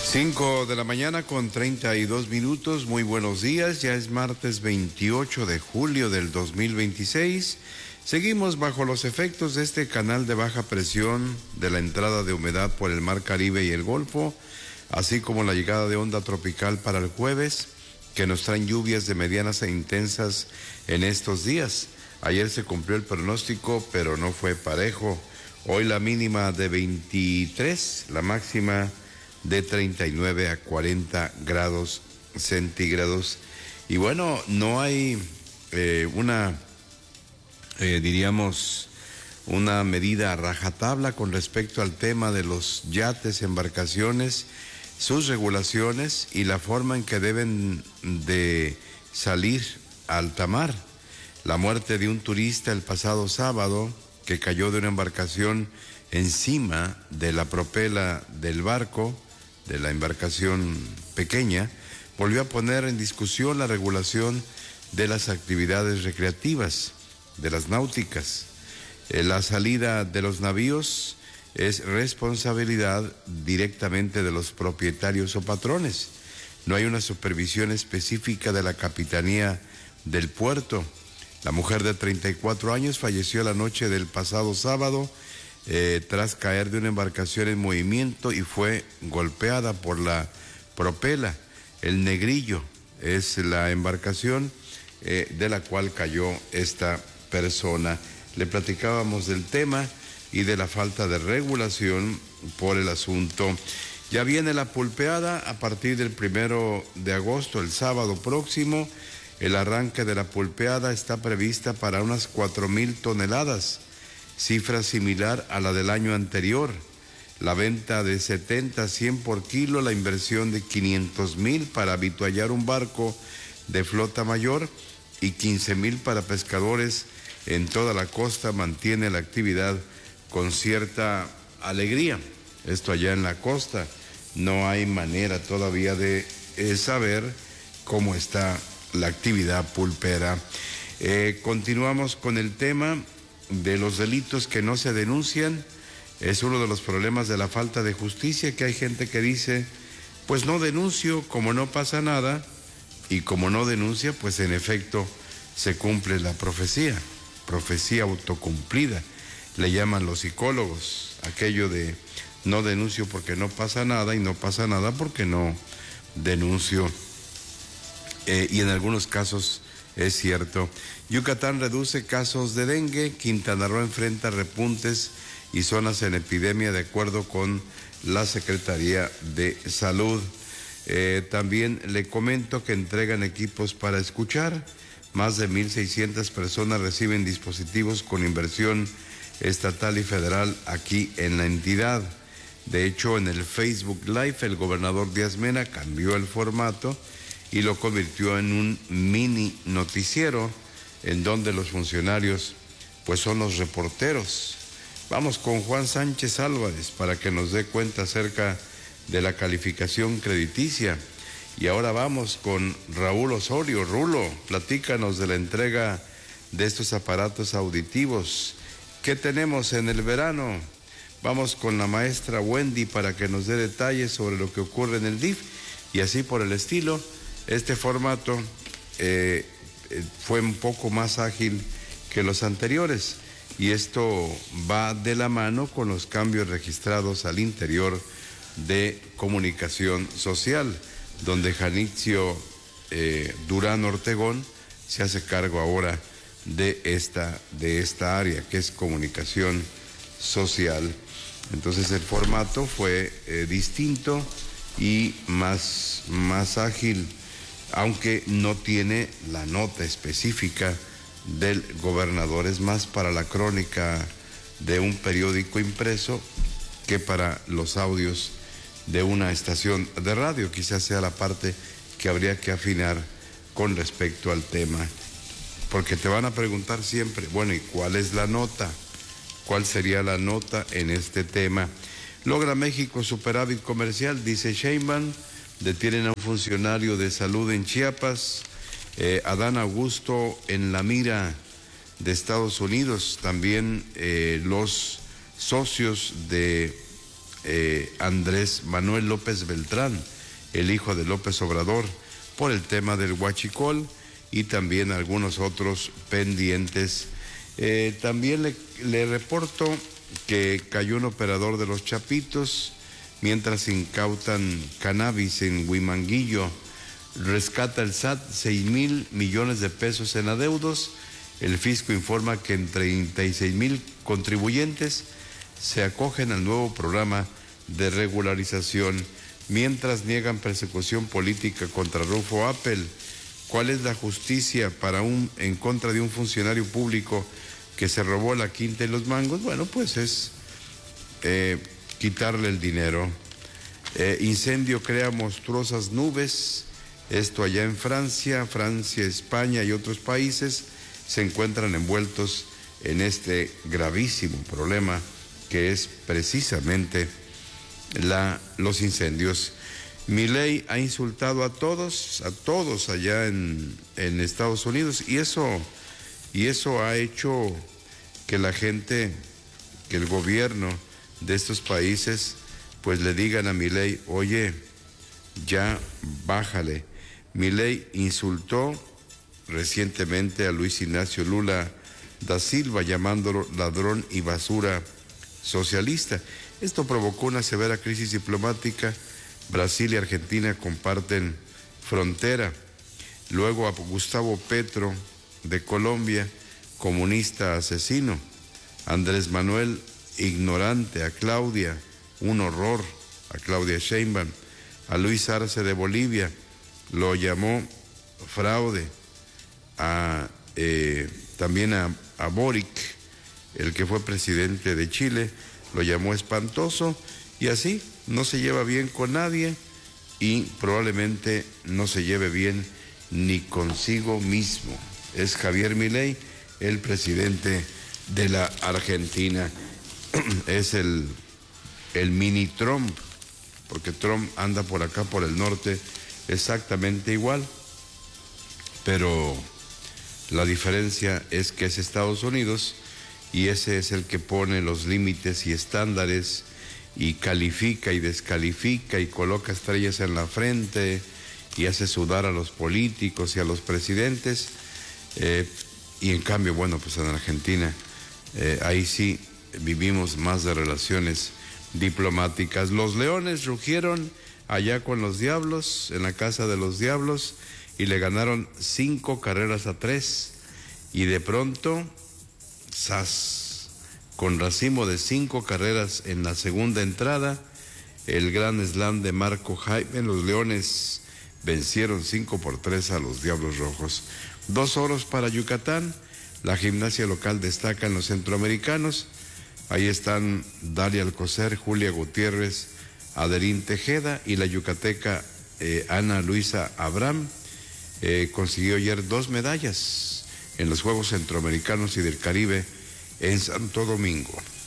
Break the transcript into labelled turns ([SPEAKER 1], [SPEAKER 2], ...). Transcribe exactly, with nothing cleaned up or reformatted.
[SPEAKER 1] Cinco de la mañana con treinta y dos minutos, muy buenos días, ya es martes veintiocho de julio del dos mil veintiséis. Seguimos bajo los efectos de este canal de baja presión, de la entrada de humedad por el Mar Caribe y el Golfo, así como la llegada de onda tropical para el jueves, que nos traen lluvias de medianas e intensas en estos días. Ayer se cumplió el pronóstico, pero no fue parejo. Hoy la mínima de veintitrés, la máxima de treinta y nueve a cuarenta grados centígrados. Y bueno, no hay eh, una, eh, diríamos, una medida a rajatabla con respecto al tema de los yates, embarcaciones, sus regulaciones y la forma en que deben de salir a alta mar. La muerte de un turista el pasado sábado, que cayó de una embarcación encima de la propela del barco, de la embarcación pequeña, volvió a poner en discusión la regulación de las actividades recreativas, de las náuticas. Eh, la salida de los navíos es responsabilidad directamente de los propietarios o patrones. No hay una supervisión específica de la Capitanía del Puerto. La mujer de treinta y cuatro años falleció la noche del pasado sábado Eh, tras caer de una embarcación en movimiento y fue golpeada por la propela. El Negrillo es la embarcación eh, de la cual cayó esta persona. Le platicábamos del tema y de la falta de regulación por el asunto. Ya viene la pulpeada a partir del primero de agosto, el sábado próximo. El arranque de la pulpeada está prevista para unas cuatro mil toneladas. Cifra similar a la del año anterior. La venta de setenta a cien por kilo, la inversión de quinientos mil para avituallar un barco de flota mayor y quince mil para pescadores en toda la costa mantiene la actividad con cierta alegría. Esto allá en la costa. No hay manera todavía de eh, saber cómo está la actividad pulpera. Eh, continuamos con el tema de los delitos que no se denuncian. Es uno de los problemas de la falta de justicia, que hay gente que dice, pues no denuncio, como no pasa nada, y como no denuncia, pues en efecto se cumple la profecía, profecía autocumplida, le llaman los psicólogos, aquello de no denuncio porque no pasa nada, y no pasa nada porque no denuncio, eh, y en algunos casos es cierto. Yucatán reduce casos de dengue, Quintana Roo enfrenta repuntes y zonas en epidemia de acuerdo con la Secretaría de Salud. Eh, también le comento que entregan equipos para escuchar. Más de mil seiscientas personas reciben dispositivos con inversión estatal y federal aquí en la entidad. De hecho, en el Facebook Live, el gobernador Díaz Mena cambió el formato y lo convirtió en un mini noticiero en donde los funcionarios pues son los reporteros. Vamos con Juan Sánchez Álvarez para que nos dé cuenta acerca de la calificación crediticia. Y ahora vamos con Raúl Osorio. Rulo, platícanos de la entrega de estos aparatos auditivos. ¿Qué tenemos en el verano? Vamos con la maestra Wendy para que nos dé detalles sobre lo que ocurre en el D I F y así por el estilo. Este formato eh, fue un poco más ágil que los anteriores y esto va de la mano con los cambios registrados al interior de Comunicación Social, donde Janitzio eh, Durán Ortegón se hace cargo ahora de esta, de esta área que es Comunicación Social. Entonces el formato fue eh, distinto y más, más ágil, aunque no tiene la nota específica del gobernador. Es más para la crónica de un periódico impreso que para los audios de una estación de radio. Quizás sea la parte que habría que afinar con respecto al tema, porque te van a preguntar siempre, bueno, ¿y cuál es la nota? ¿Cuál sería la nota en este tema? Logra México superávit comercial, dice Sheinbaum. Detienen a un funcionario de salud en Chiapas. Eh, Adán Augusto en la mira de Estados Unidos. También eh, los socios de eh, Andrés Manuel López Beltrán, el hijo de López Obrador, por el tema del huachicol y también algunos otros pendientes. Eh, también le, le reporto que cayó un operador de los Chapitos mientras incautan cannabis en Huimanguillo. Rescata el S A T seis mil millones de pesos en adeudos. El fisco informa que en treinta y seis mil contribuyentes se acogen al nuevo programa de regularización, mientras niegan persecución política contra Rufo Appel. ¿Cuál es la justicia para un, en contra de un funcionario público que se robó la quinta y los mangos? Bueno, pues es eh, quitarle el dinero. Eh, incendio crea monstruosas nubes. Esto allá en Francia, Francia, España y otros países se encuentran envueltos en este gravísimo problema que es precisamente la, los incendios. Milei ha insultado a todos, a todos allá en, en Estados Unidos, y eso, y eso ha hecho que la gente, que el gobierno de estos países, pues le digan a Milei, oye, ya bájale. Milei insultó recientemente a Luis Ignacio Lula da Silva, llamándolo ladrón y basura socialista. Esto provocó una severa crisis diplomática. Brasil y Argentina comparten frontera. Luego a Gustavo Petro de Colombia, comunista asesino. Andrés Manuel, ignorante. A Claudia, un horror, a Claudia Sheinbaum. A Luis Arce de Bolivia, lo llamó fraude. A, eh, también a, a Boric, el que fue presidente de Chile, lo llamó espantoso, y así no se lleva bien con nadie y probablemente no se lleve bien ni consigo mismo. Es Javier Milei, el presidente de la Argentina. Es el, el mini Trump, porque Trump anda por acá, por el norte, exactamente igual, pero la diferencia es que es Estados Unidos y ese es el que pone los límites y estándares y califica y descalifica y coloca estrellas en la frente y hace sudar a los políticos y a los presidentes. Eh, y en cambio, bueno, pues en Argentina, eh, ahí sí vivimos más de relaciones diplomáticas. Los leones rugieron allá con los diablos, en la casa de los diablos, y le ganaron cinco carreras a tres, y de pronto, ¡zas!, con racimo de cinco carreras en la segunda entrada, el gran slam de Marco Jaime, los leones vencieron cinco por tres a los Diablos Rojos. Dos oros para Yucatán. La gimnasia local destaca en los centroamericanos. Ahí están Dalia Alcocer, Julia Gutiérrez, Aderín Tejeda, y la yucateca eh, Ana Luisa Abraham eh, consiguió ayer dos medallas en los Juegos Centroamericanos y del Caribe en Santo Domingo.